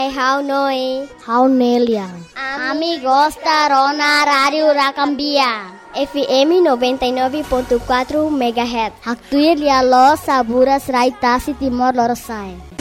Hau Noi. Hau Nelia. Amigos da Rona Rádio Rakambia. FM 99.4 MHz. Haktuir Lialo Saburas Raitasi Timor Leste.